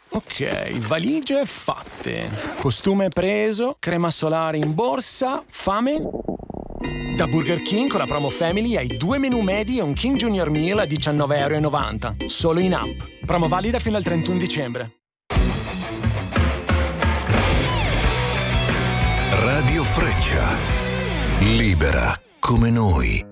Ok, valigie fatte. Costume preso, crema solare in borsa, fame? Da Burger King con la promo Family hai 2 menù medi e un King Junior Meal a €19,90. Solo in app. Promo valida fino al 31 dicembre. Radio Freccia. Libera come noi.